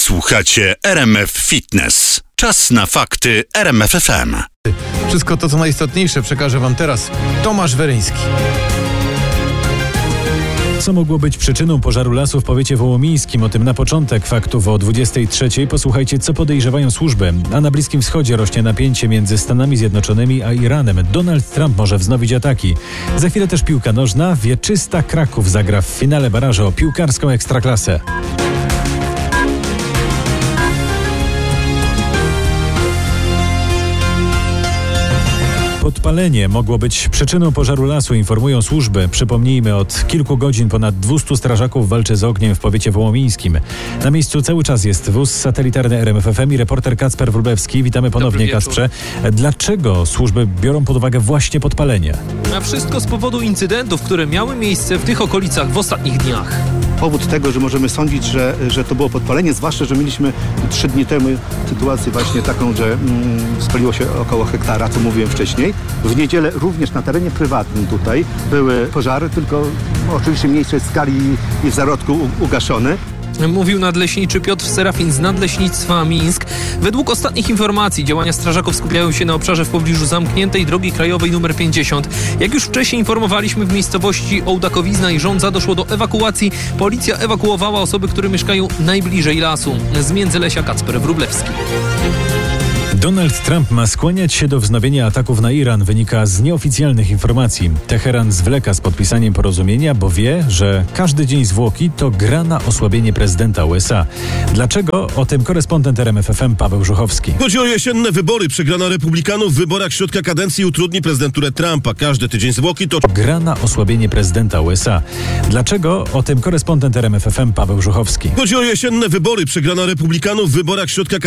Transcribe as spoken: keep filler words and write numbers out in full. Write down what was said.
Słuchacie R M F Fitness. Czas na fakty R M F F M. Wszystko to, co najistotniejsze, przekaże wam teraz Tomasz Weryński. Co mogło być przyczyną pożaru lasu w powiecie wołomińskim? O tym na początek faktów o dwudziestej trzeciej. Posłuchajcie, co podejrzewają służby. A na Bliskim Wschodzie rośnie napięcie między Stanami Zjednoczonymi a Iranem. Donald Trump może wznowić ataki. Za chwilę też piłka nożna. Wieczysta Kraków zagra w finale barażu o piłkarską ekstraklasę. Podpalenie mogło być przyczyną pożaru lasu, informują służby. Przypomnijmy, od kilku godzin ponad dwieście strażaków walczy z ogniem w powiecie wołomińskim. Na miejscu cały czas jest wóz satelitarny R M F F M i reporter Kacper Wróblewski. Witamy ponownie, Kacprze. Dlaczego służby biorą pod uwagę właśnie podpalenie? A wszystko z powodu incydentów, które miały miejsce w tych okolicach w ostatnich dniach. Powód tego, że możemy sądzić, że, że to było podpalenie, zwłaszcza, że mieliśmy trzy dni temu sytuację właśnie taką, że mm, spaliło się około hektara, co mówiłem wcześniej. W niedzielę również na terenie prywatnym tutaj były pożary, tylko oczywiście w mniejszej skali i w zarodku u, ugaszone. Mówił nadleśniczy Piotr Serafin z Nadleśnictwa Mińsk. Według ostatnich informacji działania strażaków skupiają się na obszarze w pobliżu zamkniętej drogi krajowej numer pięćdziesiąt. Jak już wcześniej informowaliśmy, w miejscowości Ołdakowizna i Żądza doszło do ewakuacji. Policja ewakuowała osoby, które mieszkają najbliżej lasu. Z Międzylesia Kacper Wróblewski. Donald Trump ma skłaniać się do wznowienia ataków na Iran, wynika z nieoficjalnych informacji. Teheran zwleka z podpisaniem porozumienia, bo wie, że każdy dzień zwłoki to gra na osłabienie prezydenta U S A. Dlaczego? O tym korespondent R M F F M Paweł Żuchowski. Chodzi o jesienne wybory. Przegrana Republikanów w wyborach środka kadencji utrudni prezydenturę Trumpa. Każdy tydzień zwłoki to gra na osłabienie prezydenta U S A. Dlaczego? O tym korespondent R M F F M Paweł Żuchowski. Chodzi o jesienne wybory. Przegrana Republikanów w wyborach środka